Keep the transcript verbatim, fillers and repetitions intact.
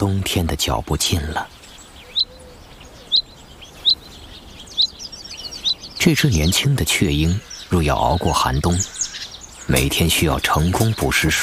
冬天的脚步近了。这只年轻的雀鹰若要熬过寒冬，每天需要成功捕食